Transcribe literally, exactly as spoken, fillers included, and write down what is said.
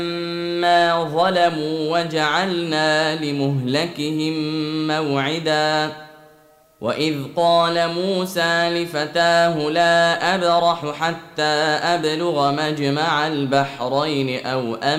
ما ظلموا وجعلنا لمهلكهم موعدا وإذ قال موسى لفتاه لا أبرح حتى أبلغ مجمع البحرين أو